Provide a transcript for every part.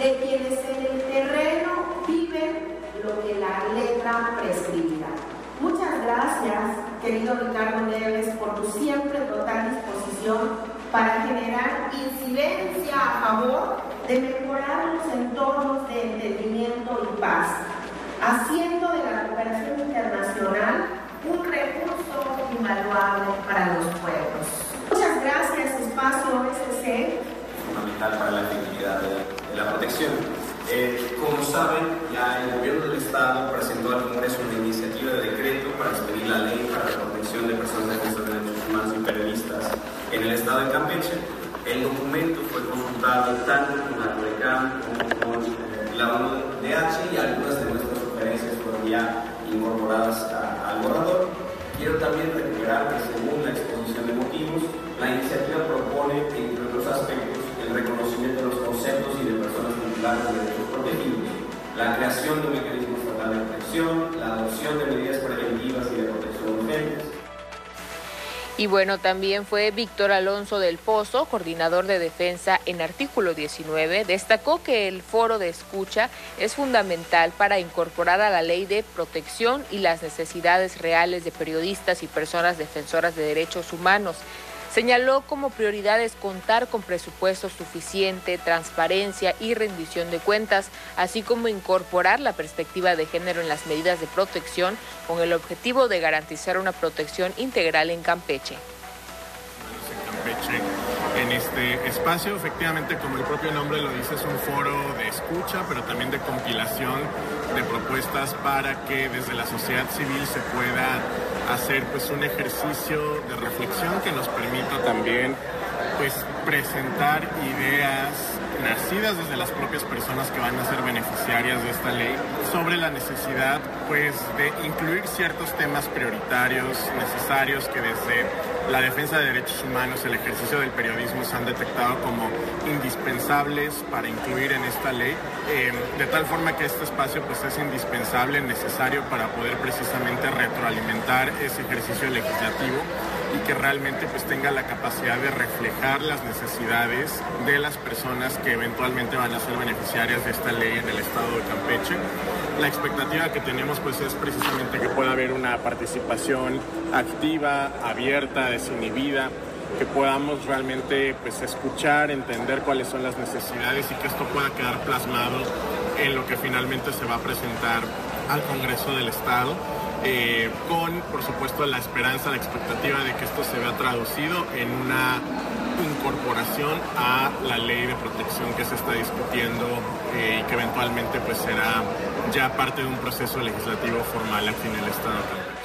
de quienes en el terreno viven lo que la letra prescribirá. Muchas gracias, querido Ricardo Neves, por tu siempre total disposición para generar incidencia a favor de mejorar los entornos de entendimiento y paz, haciendo de la cooperación internacional un recurso invaluable para los pueblos. Muchas gracias, Espacio OSC. Fundamental para la efectividad de la protección. Como saben, ya el gobierno del Estado presentó al Congreso una iniciativa de decreto para expedir la ley para la protección de personas defensoras de derechos humanos y periodistas en el Estado de Campeche. El documento fue consultado tanto con la CODECAM como con la ONU-DH y algunas de nuestras sugerencias fueron ya incorporadas al borrador. Quiero también recuperar que según la exposición de motivos, la iniciativa propone, entre otros aspectos, el reconocimiento de los conceptos y de personas titulares de derechos protegidos, la creación de un mecanismo estatal de protección, la adopción de medidas preventivas y de protección urgentes. Y bueno, también fue Víctor Alonso del Pozo, coordinador de defensa en artículo 19, destacó que el foro de escucha es fundamental para incorporar a la ley de protección y las necesidades reales de periodistas y personas defensoras de derechos humanos. Señaló como prioridades contar con presupuesto suficiente, transparencia y rendición de cuentas, así como incorporar la perspectiva de género en las medidas de protección con el objetivo de garantizar una protección integral en Campeche. En este espacio, efectivamente, como el propio nombre lo dice, es un foro de escucha, pero también de compilación de propuestas para que desde la sociedad civil se pueda hacer pues un ejercicio de reflexión que nos permita también pues presentar ideas nacidas desde las propias personas que van a ser beneficiarias de esta ley sobre la necesidad pues de incluir ciertos temas prioritarios necesarios que desde la defensa de derechos humanos, el ejercicio del periodismo se han detectado como indispensables para incluir en esta ley, de tal forma que este espacio pues es indispensable, necesario para poder precisamente retroalimentar ese ejercicio legislativo y que realmente pues tenga la capacidad de reflejar las necesidades de las personas que eventualmente van a ser beneficiarias de esta ley en el estado de Campeche. La expectativa que tenemos pues es precisamente que pueda haber una participación activa, abierta, desinhibida, que podamos realmente pues escuchar, entender cuáles son las necesidades y que esto pueda quedar plasmado en lo que finalmente se va a presentar al Congreso del Estado. Con, por supuesto, la esperanza, la expectativa de que esto se vea traducido en una incorporación a la ley de protección que se está discutiendo y que eventualmente pues será ya parte de un proceso legislativo formal aquí en el Estado de Campeche.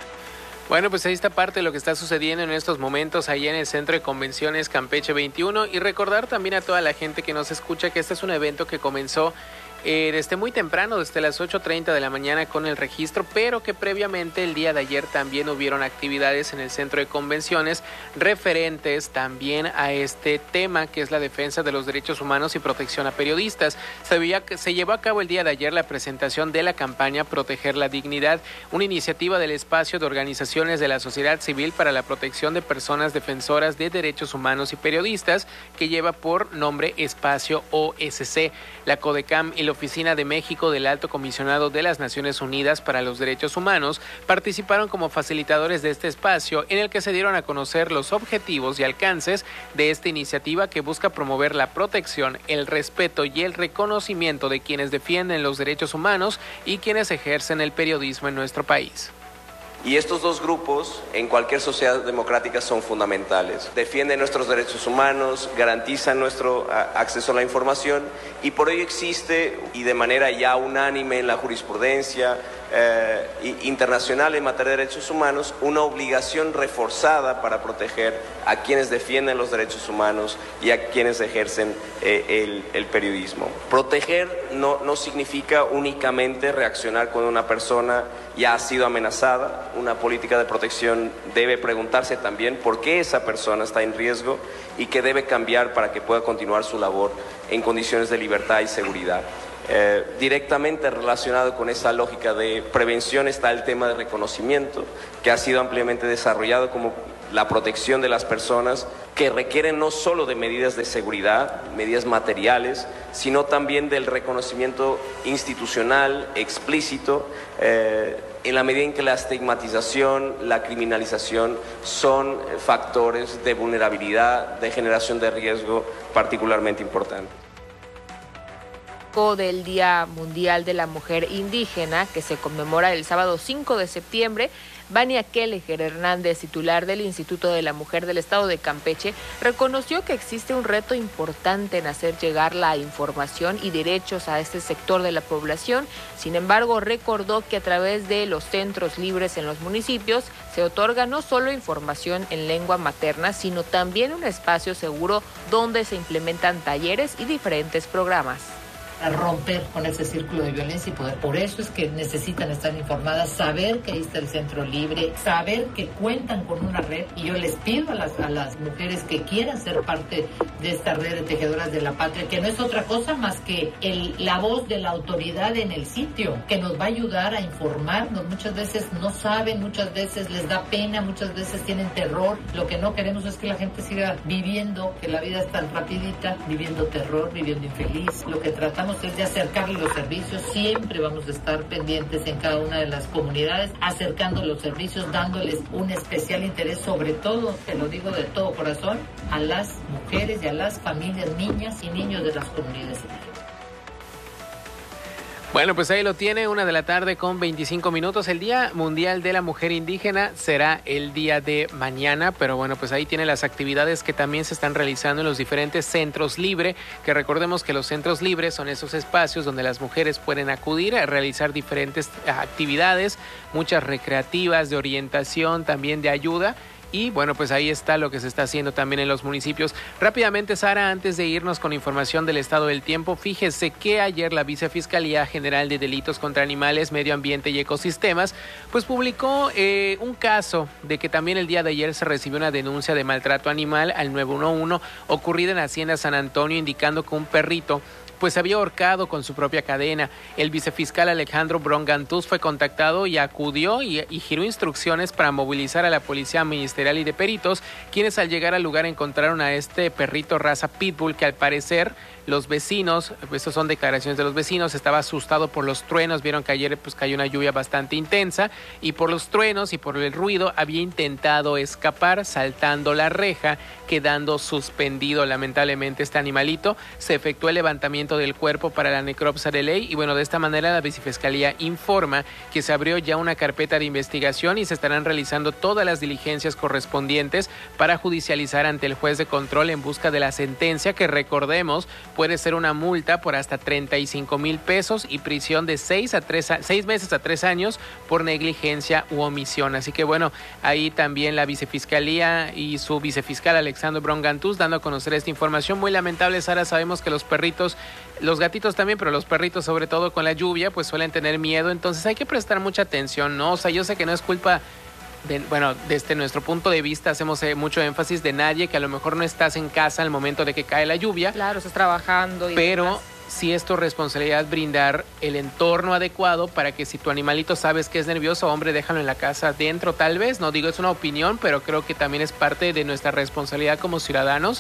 Bueno, pues ahí está parte de lo que está sucediendo en estos momentos ahí en el Centro de Convenciones Campeche 21 y recordar también a toda la gente que nos escucha que este es un evento que comenzó desde muy temprano, desde las 8:30 de la mañana con el registro, pero que previamente el día de ayer también hubieron actividades en el Centro de Convenciones referentes también a este tema que es la defensa de los derechos humanos y protección a periodistas. Se llevó a cabo el día de ayer la presentación de la campaña Proteger la Dignidad, una iniciativa del espacio de organizaciones de la sociedad civil para la protección de personas defensoras de derechos humanos y periodistas, que lleva por nombre Espacio OSC. La CODECAM y la Oficina de México del Alto Comisionado de las Naciones Unidas para los Derechos Humanos participaron como facilitadores de este espacio, en el que se dieron a conocer los objetivos y alcances de esta iniciativa que busca promover la protección, el respeto y el reconocimiento de quienes defienden los derechos humanos y quienes ejercen el periodismo en nuestro país. Y estos dos grupos en cualquier sociedad democrática son fundamentales. Defienden nuestros derechos humanos, garantizan nuestro acceso a la información y por ello existe, y de manera ya unánime en la jurisprudencia internacional en materia de derechos humanos, una obligación reforzada para proteger a quienes defienden los derechos humanos y a quienes ejercen el periodismo. Proteger no significa únicamente reaccionar cuando una persona ya ha sido amenazada. Una política de protección debe preguntarse también por qué esa persona está en riesgo y qué debe cambiar para que pueda continuar su labor en condiciones de libertad y seguridad. Directamente relacionado con esa lógica de prevención está el tema de reconocimiento, que ha sido ampliamente desarrollado como la protección de las personas, que requieren no solo de medidas de seguridad, medidas materiales, sino también del reconocimiento institucional explícito, en la medida en que la estigmatización, la criminalización son factores de vulnerabilidad, de generación de riesgo particularmente importantes. Del Día Mundial de la Mujer Indígena, que se conmemora el sábado 5 de septiembre, Vania Kelleher Hernández, titular del Instituto de la Mujer del Estado de Campeche, reconoció que existe un reto importante en hacer llegar la información y derechos a este sector de la población. Sin embargo, recordó que a través de los centros libres en los municipios se otorga no solo información en lengua materna, sino también un espacio seguro donde se implementan talleres y diferentes programas. A romper con ese círculo de violencia y poder. Por eso es que necesitan estar informadas, saber que ahí está el centro libre, saber que cuentan con una red. Y yo les pido a las mujeres que quieran ser parte de esta red de tejedoras de la patria, que no es otra cosa más que la voz de la autoridad en el sitio, que nos va a ayudar a informarnos. Muchas veces no saben, muchas veces les da pena, muchas veces tienen terror. Lo que no queremos es que la gente siga viviendo, que la vida es tan rapidita, viviendo terror, viviendo infeliz. Lo que tratamos es de acercarle los servicios. Siempre vamos a estar pendientes en cada una de las comunidades, acercando los servicios, dándoles un especial interés, sobre todo, te lo digo de todo corazón, a las mujeres y a las familias, niñas y niños de las comunidades. Bueno, pues ahí lo tiene, 1:00 p.m. con 25 minutos. El Día Mundial de la Mujer Indígena será el día de mañana, pero bueno, pues ahí tiene las actividades que también se están realizando en los diferentes centros libres, que recordemos que los centros libres son esos espacios donde las mujeres pueden acudir a realizar diferentes actividades, muchas recreativas, de orientación, también de ayuda. Y bueno, pues ahí está lo que se está haciendo también en los municipios. Rápidamente, Sara, antes de irnos con información del estado del tiempo, fíjese que ayer la Vicefiscalía General de Delitos contra Animales, Medio Ambiente y Ecosistemas, pues publicó un caso de que también el día de ayer se recibió una denuncia de maltrato animal al 911 ocurrida en Hacienda San Antonio, indicando que un perrito pues se había ahorcado con su propia cadena. El vicefiscal Alejandro Brongantús fue contactado y acudió y giró instrucciones para movilizar a la policía ministerial y de peritos, quienes al llegar al lugar encontraron a este perrito raza pitbull que al parecer los vecinos, estas son declaraciones de los vecinos, estaba asustado por los truenos, vieron que ayer pues cayó una lluvia bastante intensa y por los truenos y por el ruido había intentado escapar saltando la reja, quedando suspendido lamentablemente este animalito. Se efectuó el levantamiento del cuerpo para la necropsia de ley y bueno, de esta manera la Vicefiscalía informa que se abrió ya una carpeta de investigación y se estarán realizando todas las diligencias correspondientes para judicializar ante el juez de control en busca de la sentencia, que recordemos puede ser una multa por hasta 35,000 pesos y prisión de 6 meses a 3 años por negligencia u omisión. Así que bueno, ahí también la Vicefiscalía y su vicefiscal Alejandro Brongantús dando a conocer esta información. Muy lamentable, Sara, sabemos que los perritos, los gatitos también, pero los perritos sobre todo con la lluvia pues suelen tener miedo, entonces hay que prestar mucha atención, ¿no? O sea, yo sé que no es culpa desde nuestro punto de vista hacemos mucho énfasis de nadie, que a lo mejor no estás en casa al momento de que cae la lluvia. Claro, estás trabajando. Pero sí es tu responsabilidad brindar el entorno adecuado para que si tu animalito sabes que es nervioso, hombre, déjalo en la casa dentro tal vez. No digo, es una opinión, pero creo que también es parte de nuestra responsabilidad como ciudadanos,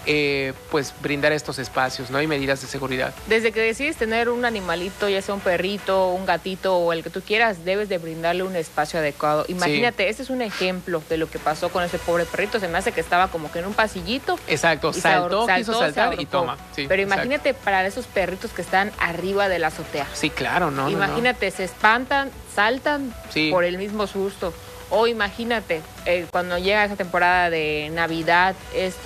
pues brindar estos espacios, ¿no? Y medidas de seguridad. Desde que decides tener un animalito, ya sea un perrito, un gatito o el que tú quieras, debes de brindarle un espacio adecuado. Imagínate, Este es un ejemplo de lo que pasó con ese pobre perrito. Se me hace que estaba como que en un pasillito. Exacto, quiso saltar y toma. Sí, pero imagínate para esos perritos que están arriba de la azotea. Sí, claro, ¿no? Imagínate, se espantan, saltan por el mismo susto. O imagínate, cuando llega esa temporada de Navidad,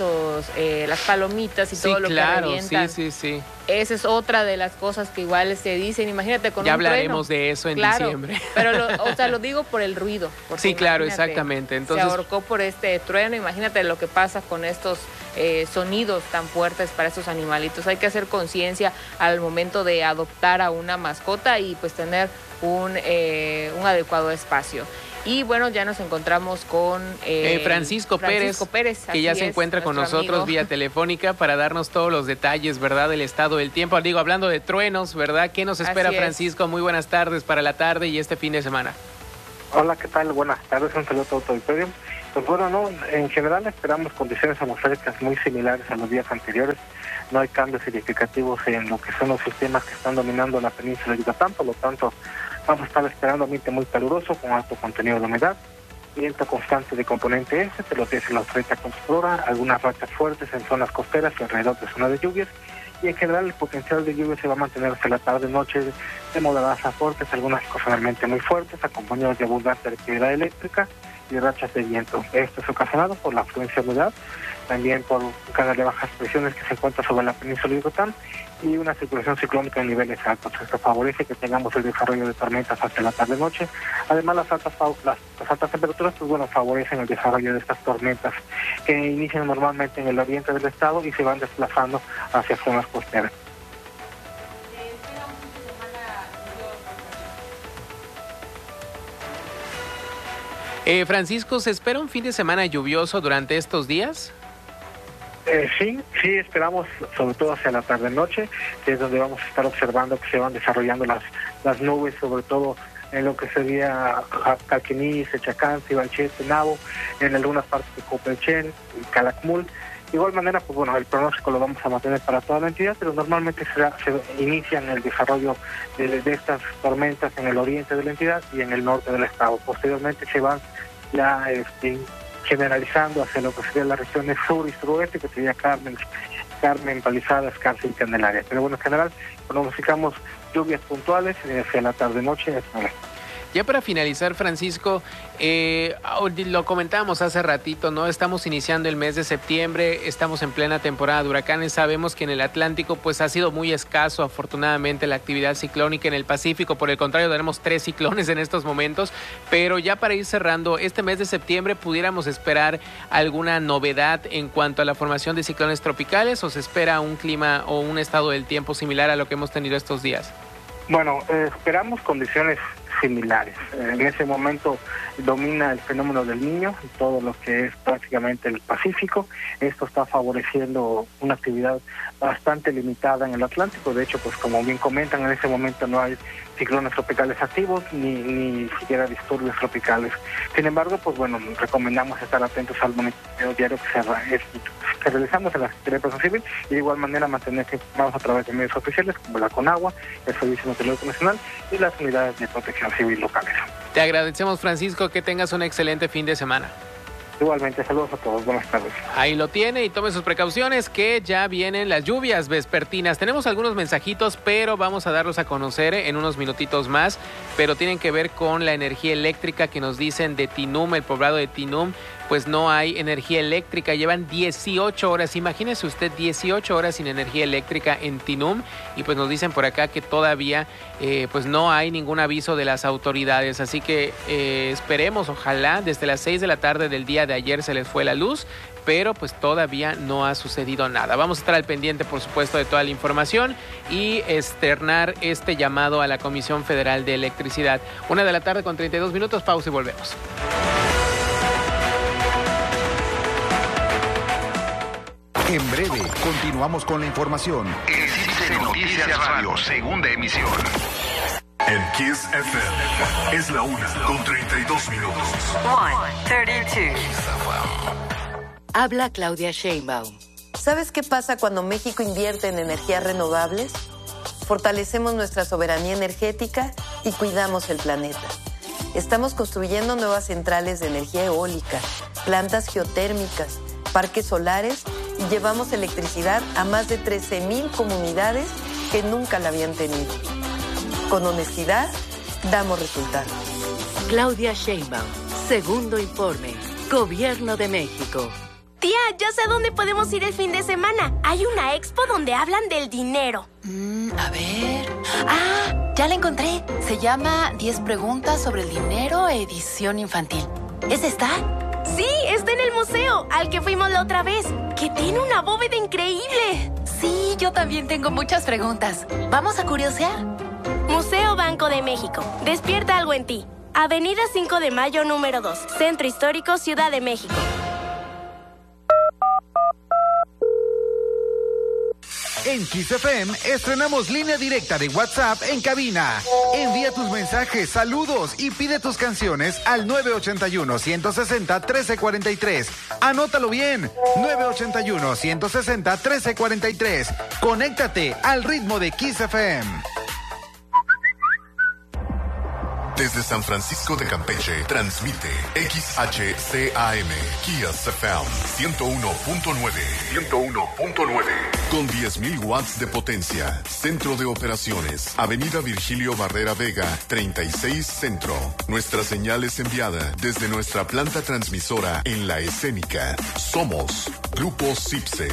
las palomitas y todo lo que revientan. Sí. Esa es otra de las cosas que igual se dicen. Imagínate con un trueno. Ya hablaremos de eso en diciembre. Pero lo digo por el ruido. Sí, claro, exactamente. Entonces, se ahorcó por este trueno. Imagínate lo que pasa con estos sonidos tan fuertes para estos animalitos. Hay que hacer conciencia al momento de adoptar a una mascota y pues tener un adecuado espacio. Y bueno, ya nos encontramos con Francisco Pérez, que ya se encuentra con nosotros vía telefónica para darnos todos los detalles, ¿verdad?, del estado del tiempo. Digo, hablando de truenos, ¿verdad? ¿Qué nos espera, Francisco? Muy buenas tardes para la tarde y este fin de semana. Hola, ¿qué tal? Buenas tardes, un saludo a todo el auditorio. Pues bueno, no, en general esperamos condiciones atmosféricas muy similares a los días anteriores. No hay cambios significativos en lo que son los sistemas que están dominando la península de Yucatán, por lo tanto vamos a estar esperando ambiente muy caluroso con alto contenido de humedad, viento constante de componente S, de los 10 a los 30 km por hora, algunas rachas fuertes en zonas costeras y alrededor de zonas de lluvias, y en general el potencial de lluvia se va a mantener hasta la tarde-noche de moderadas a fuertes, algunas ocasionalmente muy fuertes, acompañados de abundante actividad eléctrica y rachas de viento. Esto es ocasionado por la afluencia de humedad, también por un canal de bajas presiones que se encuentra sobre la península de Yucatán y una circulación ciclónica en niveles altos. Esto favorece que tengamos el desarrollo de tormentas hasta la tarde-noche. Además, las altas temperaturas favorecen el desarrollo de estas tormentas que inician normalmente en el oriente del estado y se van desplazando hacia zonas costeras. Francisco, ¿se espera un fin de semana lluvioso durante estos días? Sí, esperamos, sobre todo hacia la tarde-noche, que es donde vamos a estar observando que se van desarrollando las nubes, sobre todo en lo que sería Calquiní, Sechacán, Cibalchete, Nabo, en algunas partes de Copelchen, Calakmul. De igual manera, el pronóstico lo vamos a mantener para toda la entidad, pero normalmente se inician el desarrollo de estas tormentas en el oriente de la entidad y en el norte del estado. Posteriormente se van ya generalizando hacia lo que sería las regiones sur y suroeste, que sería Carmen, Palizadas, Cárcel y Candelaria. Pero bueno, en general pronosticamos lluvias puntuales hacia la tarde-noche. Ya para finalizar, Francisco, lo comentábamos hace ratito, ¿no? Estamos iniciando el mes de septiembre, estamos en plena temporada de huracanes, sabemos que en el Atlántico pues ha sido muy escaso, afortunadamente, la actividad ciclónica. En el Pacífico, por el contrario, tenemos 3 ciclones en estos momentos, pero ya para ir cerrando este mes de septiembre, ¿pudiéramos esperar alguna novedad en cuanto a la formación de ciclones tropicales o se espera un clima o un estado del tiempo similar a lo que hemos tenido estos días? Bueno, esperamos condiciones similares. En ese momento domina el fenómeno del Niño y todo lo que es prácticamente el Pacífico. Esto está favoreciendo una actividad bastante limitada en el Atlántico. De hecho, pues como bien comentan, en ese momento no hay ciclones tropicales activos ni siquiera disturbios tropicales. Sin embargo, recomendamos estar atentos al monitoreo diario que realizamos en la Secretaría de Protección Civil y de igual manera mantenerse informados a través de medios oficiales como la CONAGUA, el Servicio Meteorológico Nacional y las unidades de protección civil locales. Te agradecemos, Francisco, que tengas un excelente fin de semana. Igualmente, saludos a todos, buenas tardes. Ahí lo tiene y tome sus precauciones que ya vienen las lluvias vespertinas. Tenemos algunos mensajitos, pero vamos a darlos a conocer en unos minutitos más, pero tienen que ver con la energía eléctrica que nos dicen de Tinum, el poblado de Tinum. Pues no hay energía eléctrica, llevan 18 horas, imagínese usted 18 horas sin energía eléctrica en Tinum y pues nos dicen por acá que todavía pues no hay ningún aviso de las autoridades, así que esperemos, ojalá, desde las 6 de la tarde del día de ayer se les fue la luz, pero pues todavía no ha sucedido nada. Vamos a estar al pendiente, por supuesto, de toda la información y externar este llamado a la Comisión Federal de Electricidad. 1:32 p.m, pausa y volvemos. En breve, continuamos con la información. En CICE Noticias Radio, segunda emisión. En Kiss FM es la 1:32 p.m. 1:32. Habla Claudia Sheinbaum. ¿Sabes qué pasa cuando México invierte en energías renovables? Fortalecemos nuestra soberanía energética y cuidamos el planeta. Estamos construyendo nuevas centrales de energía eólica, plantas geotérmicas, parques solares y llevamos electricidad a más de 13,000 comunidades que nunca la habían tenido. Con honestidad, damos resultados. Claudia Sheinbaum, segundo informe, Gobierno de México. Tía, ya sé dónde podemos ir el fin de semana. Hay una expo donde hablan del dinero. A ver... ¡Ah! Ya la encontré. Se llama 10 preguntas sobre el dinero, edición infantil. ¿Es esta? Sí, está en el museo, al que fuimos la otra vez, que tiene una bóveda increíble. Sí, yo también tengo muchas preguntas. ¿Vamos a curiosear? Museo Banco de México. Despierta algo en ti. Avenida 5 de Mayo, número 2. Centro Histórico, Ciudad de México. En Kiss FM estrenamos línea directa de WhatsApp en cabina. Envía tus mensajes, saludos y pide tus canciones al 981-160-1343. Anótalo bien, 981-160-1343. Conéctate al ritmo de Kiss FM. Desde San Francisco de Campeche, transmite XHCAM, Kiss FM 101.9. Con 10.000 watts de potencia. Centro de operaciones. Avenida Virgilio Barrera Vega, 36 Centro. Nuestra señal es enviada desde nuestra planta transmisora en La Escénica. Somos Grupo CIPSE.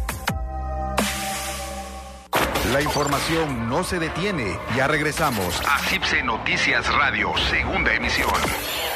La información no se detiene. Ya regresamos a CIPSE Noticias Radio, segunda emisión.